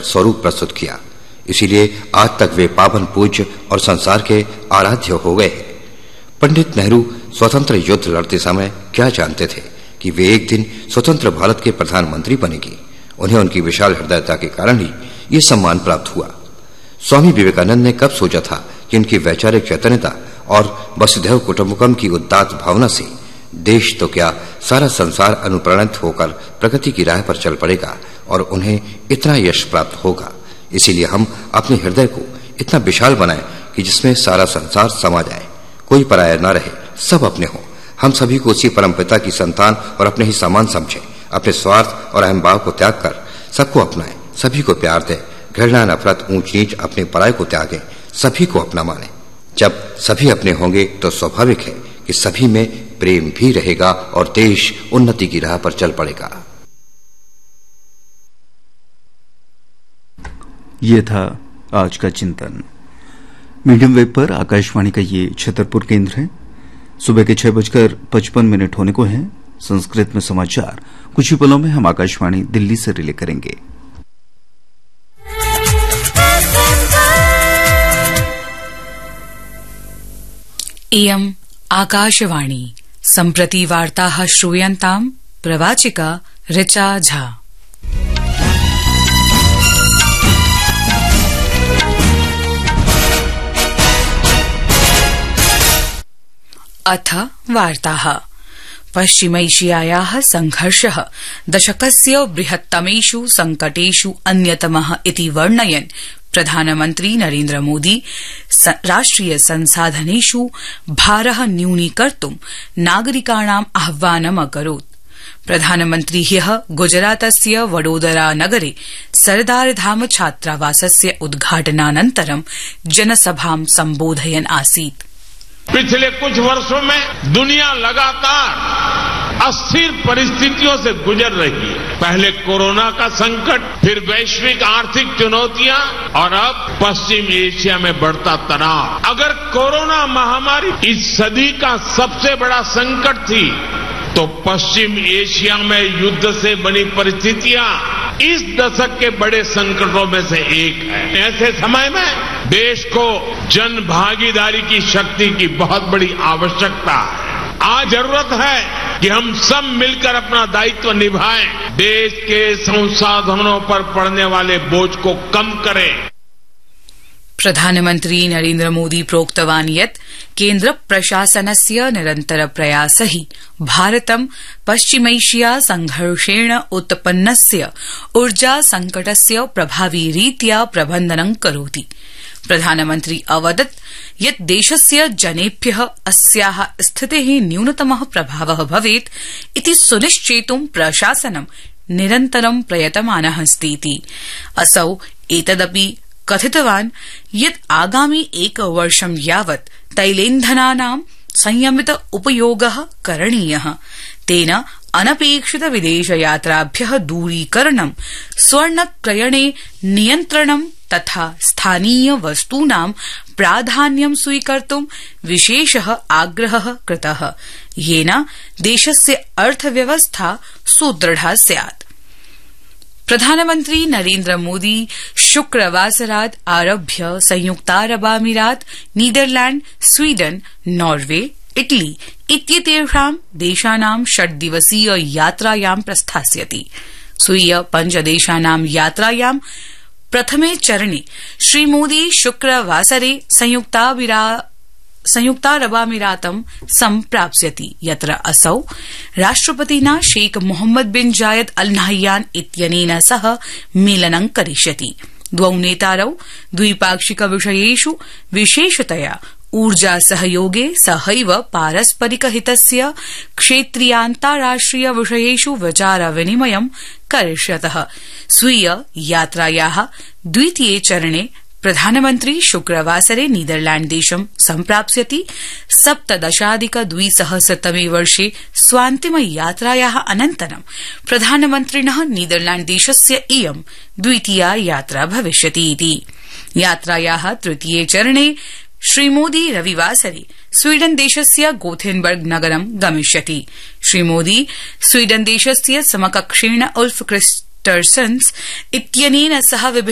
स्वरूप प्रस्तुत किया। इसीलिए आज तक वे पावन पूज्य और संसार के आराध्य हो गए। पंडित नेहरू स्वतंत्र युद्ध लड़ते समय क्या जानते थे कि वे एक दिन स्वतंत्र भारत के प्रधानमंत्री बनेंगे। उन्हें उनकी विशाल हृदयता के कारण ही ये सम्मान प्राप्त हुआ। स्वामी विवेकानंद ने कब सोचा था कि उनकी वैचारिक चैतन्यता और वसुधैव कुटुंबकम की उदात्त भावना से देश तो क्या सारा संसार अनुप्राणित होकर प्रगति की राह पर चल पड़ेगा और उन्हें इतना यश प्राप्त होगा। इसीलिए हम अपने हृदय को इतना विशाल बनाएं कि जिसमें सारा संसार समा जाए, कोई पराया न रहे, सब अपने हो। हम सभी को उसी परमपिता की संतान और अपने ही समान समझें। अपने स्वार्थ और अहम भाव को त्याग कर सबको अपनाएं, सभी को प्यार दें, घृणा, नफरत, ऊंच नीच, अपने पराये को त्यागें, सभी को अपना मानें। जब सभी अपने होंगे तो स्वाभाविक है कि सभी में प्रेम भी रहेगा और देश उन्नति की राह पर चल पड़ेगा। ये था आज का चिंतन। मीडियम वेव पर आकाशवाणी का ये छतरपुर केंद्र है। सुबह के 6:55 होने को हैं। संस्कृत में समाचार कुछ ही पलों में हम आकाशवाणी दिल्ली से रिले करेंगे। इयम् आकाशवाणी। सम्प्रति वार्ताः श्रूयन्ताम्। प्रवाचिका ऋचा झा। अथ वार्ताः। पश्चिमैशियायाः संघर्षः दशकस्य बृहत्तमेषु संकटेषु अन्यतमः इति वर्णयन् प्रधानमन्त्री नरेन्द्र मोदी राष्ट्रिय संसाधनेषु भारः न्यूनीकर्तुं नागरिकाणाम् आह्वानम् अकरोत्। प्रधानमन्त्री ह्यः गुजरातस्य वडोदरा नगरे सरदारधाम छात्रावासस्य उद्घाटनानन्तरं जनसभां सम्बोधयन् आसीत्। पिछले कुछ वर्षों में दुनिया लगातार अस्थिर परिस्थितियों से गुजर रही है। पहले कोरोना का संकट, फिर वैश्विक आर्थिक चुनौतियां और अब पश्चिम एशिया में बढ़ता तनाव। अगर कोरोना महामारी इस सदी का सबसे बड़ा संकट थी तो पश्चिम एशिया में युद्ध से बनी परिस्थितियां इस दशक के बड़े संकटों में से एक है। ऐसे समय में देश को जन भागीदारी की शक्ति की बहुत बड़ी आवश्यकता है। आज जरूरत है कि हम सब मिलकर अपना दायित्व निभाएं, देश के संसाधनों पर पड़ने वाले बोझ को कम करें। प्रधानमन्त्री नरेन्द्र मोदी प्रोक्तवान् यत् केन्द्र प्रशासनस्य निरन्तर प्रयासैः भारतं पश्चिमैशिया संघर्षेण उत्पन्नस्य ऊर्जा संकटस्य प्रभावी रीत्या प्रबन्धनं करोति। प्रधानमन्त्री अवदत् यत् देशस्य जनेभ्यः अस्याः स्थितेः न्यूनतमः प्रभावः भवेत् इति सुनिश्चेतुं प्रशासनं निरन्तरं प्रयतमानः अस्तीति। असौ एतदपि कथितवान् यत् आगामि एकवर्षं यावत् तैलेन्धनानां संयमित उपयोगः करणीयः। तेन अनपेक्षित विदेशयात्राभ्यः दूरीकरणं, स्वर्णक्रयणे नियन्त्रणं तथा स्थानीय वस्तूनां प्राधान्यं स्वीकर्तुं विशेषः आग्रहः कृतः, येन देशस्य अर्थव्यवस्था सुदृढा स्यात्। प्रधानमन्त्री नरेन्द्र मोदी शुक्रवासरात् आरभ्य संयुक्तारबामीरात, नीदरलैंड, स्वीडन, नॉर्वे, इटली इत्येतेषां देशानां 6 दिवसीय यात्रायां प्रस्थास्यति। स्वीय 5 देशानां यात्रायां प्रथमे चरणे श्रीमोदी शुक्रवासरे संयुक्तारबामीरातं सम्प्राप्स्यति, यत्र असौ राष्ट्रपतिना शेख मोहम्मद बिन जायद अल नाह्यान इत्यनेन सह मेलनं करिष्यति। द्वौ नेतारौ द्विपाक्षिक विषयेषु विशेषतया ऊर्जा सहयोगे सहैव पारस्परिक हितस्य क्षेत्रीयान्ताराष्ट्रिय विषयेषु विचार विनिमयं करिष्यतः। स्वीय यात्रायाः द्वितीये चरणे प्रधानमन्त्री शुक्रवासरे नीदरलैंड देशं सम्प्राप्स्यति। 17-200 वर्षे स्वान्तिम यात्रायाः अनन्तरं प्रधानमन्त्रिणः नीदरलैंड देशस्य इयं द्वितीया यात्रा भविष्यति इति। यात्रायाः तृतीये चरणे श्रीमोदी रविवासरे स्वीडन देशस्य गोथेनबर्ग नगरं गमिष्यति। श्रीमोदी स्वीडन देशस्य समकक्षेण उल्फ क्रिस्टर्सन्स इत्यनेन सह